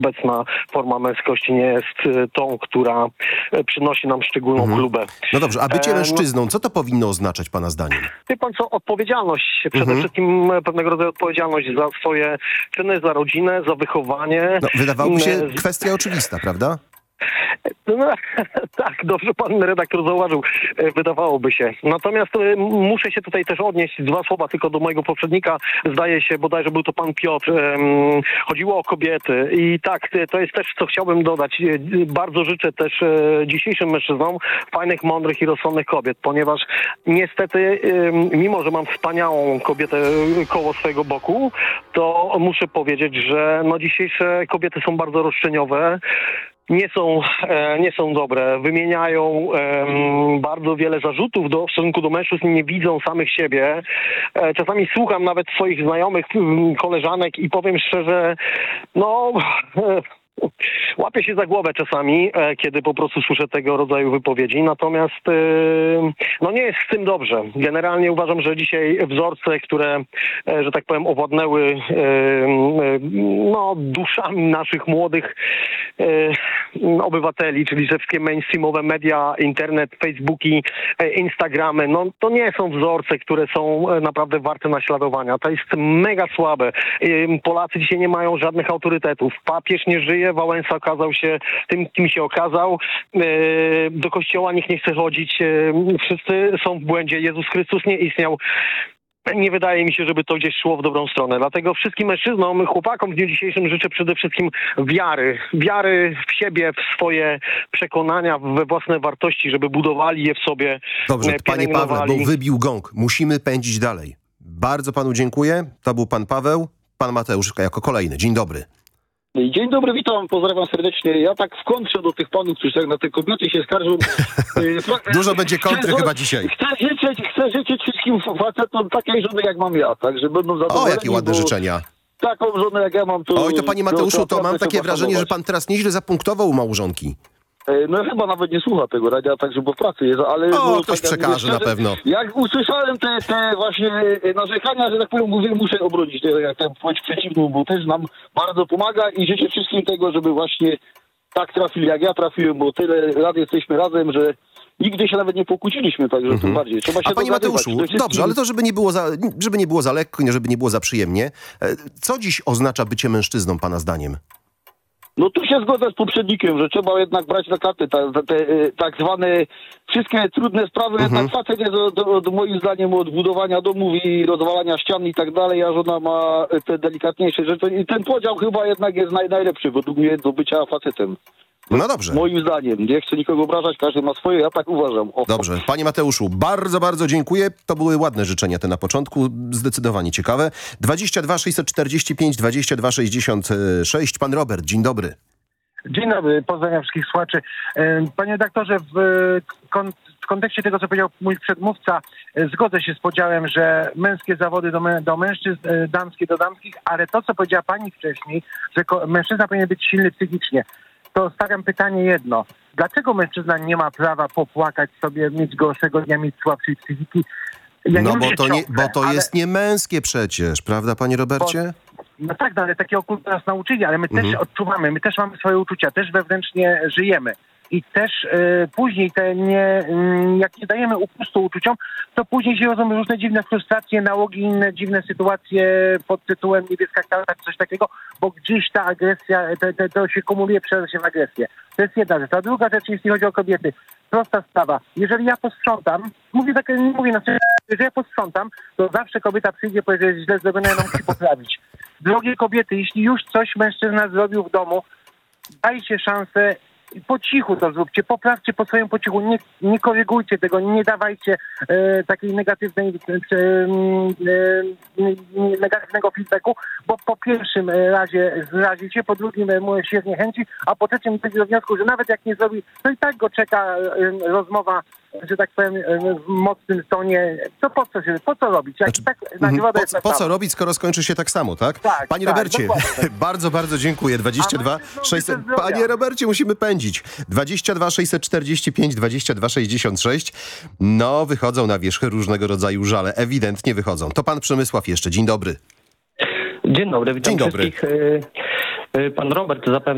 obecna forma męskości nie jest tą, która przynosi nam szczególną chlubę. No dobrze, a bycie mężczyzną, co to powinno oznaczać pana zdaniem? Wie pan co, odpowiedzialność, przede wszystkim pewnego rodzaju odpowiedzialność za swoje czyny, za rodzinę, za wychowanie. No, wydawałoby się kwestia oczywista, prawda? No, tak, dobrze pan redaktor zauważył, wydawałoby się. Natomiast muszę się tutaj też odnieść, 2 słowa tylko do mojego poprzednika, zdaje się, bodajże był to pan Piotr, chodziło o kobiety i tak, to jest też, co chciałbym dodać, bardzo życzę też dzisiejszym mężczyznom fajnych, mądrych i rozsądnych kobiet, ponieważ niestety, mimo że mam wspaniałą kobietę koło swojego boku, to muszę powiedzieć, że no dzisiejsze kobiety są bardzo roszczeniowe, nie są dobre. Wymieniają bardzo wiele zarzutów w stosunku do mężczyzn, nie widzą samych siebie. Czasami słucham nawet swoich znajomych, koleżanek i powiem szczerze, łapię się za głowę czasami, kiedy po prostu słyszę tego rodzaju wypowiedzi, natomiast nie jest z tym dobrze. Generalnie uważam, że dzisiaj wzorce, które, że tak powiem, owładnęły duszami naszych młodych obywateli, czyli że wszystkie mainstreamowe media, internet, Facebooki, Instagramy, to nie są wzorce, które są naprawdę warte naśladowania. To jest mega słabe. Polacy dzisiaj nie mają żadnych autorytetów. Papież nie żyje, Wałęsa okazał się tym, kim się okazał. Do kościoła nikt nie chce chodzić. Wszyscy są w błędzie. Jezus Chrystus nie istniał. Nie wydaje mi się, żeby to gdzieś szło w dobrą stronę. Dlatego wszystkim mężczyznom, chłopakom w dniu dzisiejszym życzę przede wszystkim wiary. Wiary w siebie, w swoje przekonania, we własne wartości, żeby budowali je w sobie. Dobrze, panie Pawle, bo wybił gong. Musimy pędzić dalej. Bardzo panu dziękuję. To był pan Paweł. Pan Mateusz jako kolejny. Dzień dobry. Dzień dobry, witam, pozdrawiam serdecznie. Ja tak w kontrze do tych panów, którzy tak na te kobiety się skarżą. Dużo będzie kontry chyba dzisiaj. Chcę życzyć wszystkim facetom takiej żony, jak mam ja, tak, że będą zadowoleni. O, jakie ładne życzenia. Taką żonę, jak ja mam, to... Oj, to panie Mateuszu, to mam takie wrażenie, że pan teraz nieźle zapunktował u małżonki. No chyba nawet nie słucha tego radia, także bo w pracy jest, ale... Ktoś przekaże na pewno. Jak usłyszałem te właśnie narzekania, że tak powiem, muszę obronić jak tę płeć przeciwną, bo też nam bardzo pomaga i życzę wszystkim tego, żeby właśnie tak trafili, jak ja trafiłem, bo tyle lat jesteśmy razem, że nigdy się nawet nie pokłóciliśmy, także tym bardziej. Trzeba się a panie Mateuszu, dobrze, ale to żeby nie było za lekko, żeby nie było za przyjemnie. Co dziś oznacza bycie mężczyzną pana zdaniem? No tu się zgodzę z poprzednikiem, że trzeba jednak brać na karty te tak zwane wszystkie trudne sprawy, jednak facet jest moim zdaniem od budowania domów i rozwalania ścian i tak dalej, a żona ma te delikatniejsze rzeczy i ten podział chyba jednak jest najlepszy według mnie do bycia facetem. No dobrze. Moim zdaniem. Nie chcę nikogo obrażać, każdy ma swoje, ja tak uważam. Dobrze. Panie Mateuszu, bardzo, bardzo dziękuję. To były ładne życzenia te na początku, zdecydowanie ciekawe. 22 645 22 66. Pan Robert, dzień dobry. Dzień dobry, pozdrawiam wszystkich słuchaczy. Panie redaktorze, w kontekście tego, co powiedział mój przedmówca, zgodzę się z podziałem, że męskie zawody do mężczyzn, damskie do damskich, ale to, co powiedziała pani wcześniej, że mężczyzna powinien być silny psychicznie, to stawiam pytanie jedno. Dlaczego mężczyzna nie ma prawa popłakać sobie, mieć gorszego dnia, mieć słabszej psychiki? Bo to jest niemęskie przecież, prawda, panie Robercie? No tak, ale takiego kultu nas nauczyli, ale my też odczuwamy, my też mamy swoje uczucia, też wewnętrznie żyjemy. I też później jak nie dajemy upustu uczuciom, to później się rodzą różne dziwne frustracje, nałogi, inne dziwne sytuacje pod tytułem niebieska karta czy coś takiego, bo gdzieś ta agresja, to się kumuluje, przeradza się w agresję. To jest jedna rzecz. A druga rzecz, jeśli chodzi o kobiety, prosta sprawa. Jeżeli ja posprzątam, nie mówię na serio, jeżeli ja posprzątam, to zawsze kobieta przyjdzie i powie, że jest źle zrobione, ja musi poprawić. Drogie kobiety, jeśli już coś mężczyzna zrobił w domu, dajcie szansę, po cichu to zróbcie, poprawcie po swoim po cichu, nie korygujcie tego, nie dawajcie takiej negatywnego feedbacku, bo po pierwszym razie zrazicie, po drugim się zniechęci, a po trzecim dojdzie do wniosku, że nawet jak nie zrobi, to i tak go czeka rozmowa, że tak powiem, w mocnym tonie. To po co robić? Po co robić, skoro skończy się tak samo, tak? Panie Robercie, bardzo, bardzo dziękuję. 22 600. Panie Robercie, musimy pędzić. 22 645 22 66. No, wychodzą na wierzch różnego rodzaju żale. Ewidentnie wychodzą. To pan Przemysław jeszcze. Dzień dobry. Dzień dobry, witam wszystkich. Pan Robert zapewne